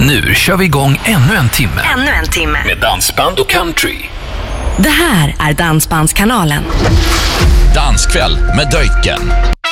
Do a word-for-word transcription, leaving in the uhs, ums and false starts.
Nu kör vi igång ännu en timme. Ännu en timme. Med dansband och country. Det här är Dansbandskanalen. Danskväll med Döjken.